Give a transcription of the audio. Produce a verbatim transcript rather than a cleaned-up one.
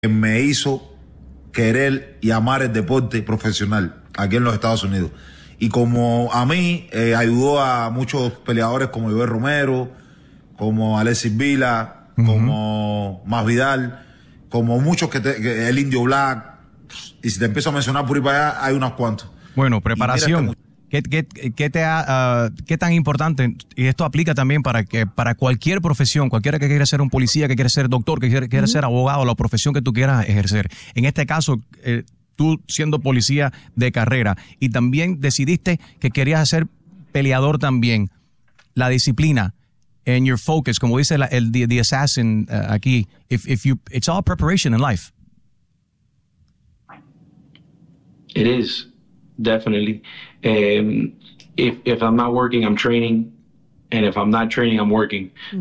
me hizo querer y amar el deporte profesional aquí en los Estados Unidos. Y como a mí, eh, ayudó a muchos peleadores como Joel Romero, como Alexis Vila, uh-huh. como Masvidal, como muchos que, te, que el Indio Black. Y si te empiezo a mencionar por ahí para allá, hay unos cuantos. Bueno, preparación. ¿Qué, qué, qué, te ha, uh, ¿Qué tan importante? Y esto aplica también para que para cualquier profesión, cualquiera que quiera ser un policía, que quiera ser doctor, que quiera, quiera uh-huh. ser abogado, la profesión que tú quieras ejercer. En este caso, eh, tú siendo policía de carrera y también decidiste que querías ser peleador también. La disciplina and your focus, como dice la, el the, the assassin uh, aquí, if if you it's all preparation in life. It is. Definitely. Um, if if I'm not working, I'm training, and if I'm not training, I'm working.